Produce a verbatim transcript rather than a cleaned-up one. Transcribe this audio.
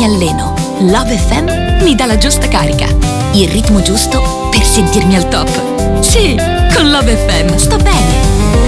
mi alleno. Love F M mi dà la giusta carica, il ritmo giusto per sentirmi al top. Sì, con Love F M sto bene.